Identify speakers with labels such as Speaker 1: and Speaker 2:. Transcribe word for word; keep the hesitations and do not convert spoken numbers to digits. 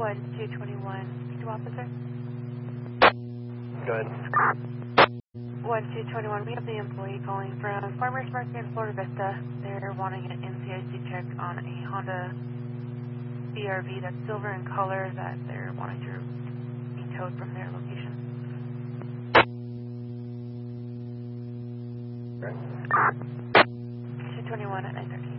Speaker 1: one two twenty-one, speak to officer.
Speaker 2: Go ahead.
Speaker 1: one two twenty-one, we have the employee calling from Farmers Market in Florida Vista. They're wanting an N C I C check on a Honda C R V that's silver in color that they're wanting to be towed from their location.
Speaker 2: Okay.
Speaker 1: two twenty-one at nine thirty.